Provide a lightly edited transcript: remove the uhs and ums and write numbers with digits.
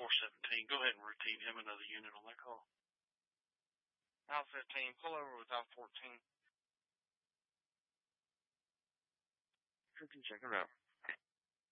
417. Go ahead and routine him another unit on that call. Aisle 15, pull over with aisle 14. You can check it out.